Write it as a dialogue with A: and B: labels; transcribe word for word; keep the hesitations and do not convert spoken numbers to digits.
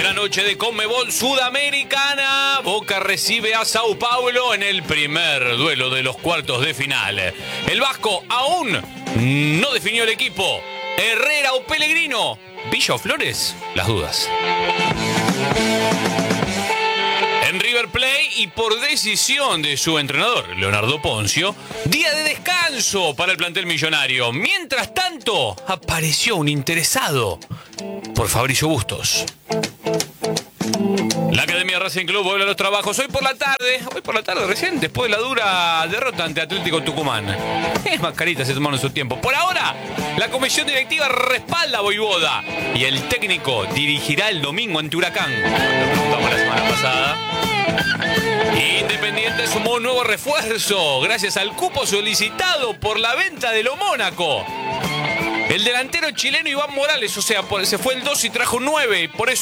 A: De la noche de Conmebol Sudamericana, Boca recibe a Sao Paulo en el primer duelo de los cuartos de final. El vasco aún no definió el equipo. Herrera o Pellegrino, Villa o Flores, las dudas. En River Plate y por decisión de su entrenador, Leonardo Poncio, día de descanso para el plantel millonario. Mientras tanto, apareció un interesado por Fabricio Bustos. La Academia Racing Club vuelve a los trabajos hoy por la tarde, hoy por la tarde recién, después de la dura derrota ante Atlético Tucumán. Es mascarita, se tomaron su tiempo. Por ahora, la comisión directiva respalda a Voivoda y el técnico dirigirá el domingo ante Huracán. Lo preguntamos la semana pasada. Independiente sumó un nuevo refuerzo gracias al cupo solicitado por la venta de lo Mónaco. El delantero chileno Iván Morales, o sea, se fue el dos y trajo nueve, por eso